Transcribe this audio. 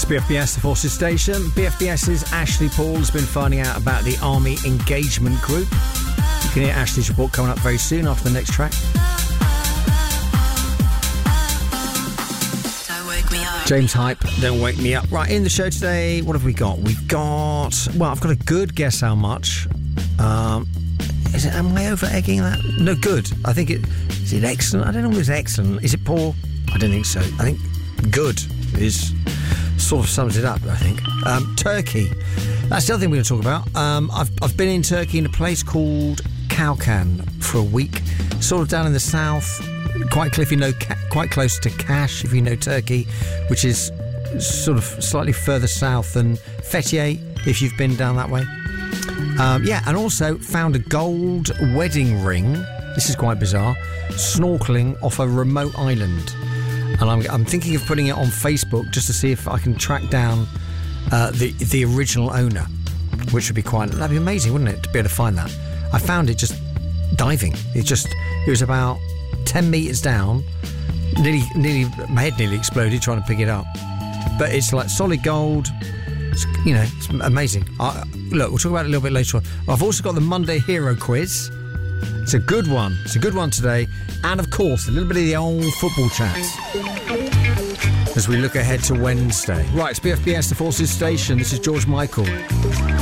It's BFBS, the Forces Station. BFBS's Ashley Paul has been finding out about the Army Engagement Group. You can hear Ashley's report coming up very soon after the next track. Don't wake me up. James Hype, Don't Wake Me Up. Right, in the show today, what have we got? I've got a good guess how much. Am I over-egging that? No, good. I think is it excellent? I don't know if it's excellent. Is it poor? I don't think so. I think good is sort of sums it up, I think. Turkey. That's the other thing we're going to talk about. I've been in Turkey in a place called Kalkan for a week, sort of down in the south, quite close to Kaş, if you know Turkey, which is sort of slightly further south than Fethiye, if you've been down that way. And also found a gold wedding ring. This is quite bizarre. Snorkeling off a remote island. And I'm thinking of putting it on Facebook just to see if I can track down the original owner, which would be that'd be amazing, wouldn't it, to be able to find that. I found it just diving. It was about 10 metres down. My head nearly exploded trying to pick it up. But it's like solid gold. It's amazing. Look, we'll talk about it a little bit later on. I've also got the Monday Hero Quiz. It's a good one. It's a good one today. And, of course, a little bit of the old football chat as we look ahead to Wednesday. Right, it's BFBS, the Forces Station. This is George Michael.